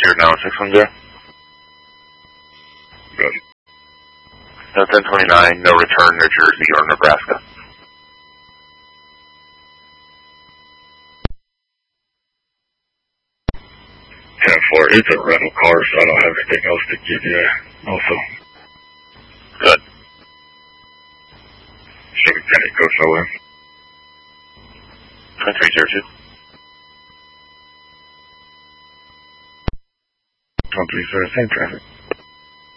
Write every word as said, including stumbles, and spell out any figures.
here now, six one zero. Good. No ten twenty-nine, no return, New Jersey or Nebraska. ten four, it's a rental car, so I don't have anything else to give you also. Good. Chevy Penny, Coast nowhere. twenty-three zero two. one three zero, same traffic.